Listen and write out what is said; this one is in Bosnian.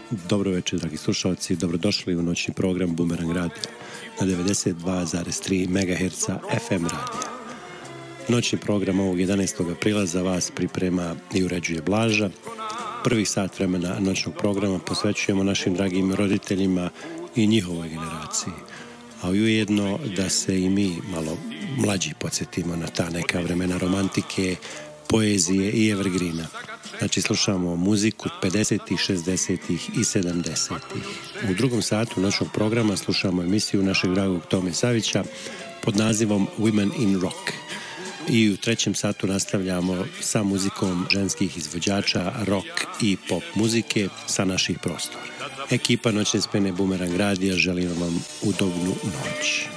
Dobro večer, dragi slušalci, dobrodošli u noćni program Bumerang Radio na 92,3 MHz FM radija. Noćni program ovog 11. aprila za vas priprema i uređuje Blaža. Prvi sat vremena noćnog programa posvećujemo našim dragim roditeljima i njihovoj generaciji, a ujedno da se i mi malo mlađi podsjetimo na ta neka vremena romantike, poezije i evergrina. Znači slušamo muziku 50-ih, 60-ih i 70-ih. U drugom satu noćnog programa slušamo emisiju našeg dragog Tome Savića pod nazivom Women in Rock. I u trećem satu nastavljamo sa muzikom ženskih izvođača rock i pop muzike sa naših prostora. Ekipa noćne smene Bumerang Radija želim vam udobnu noć.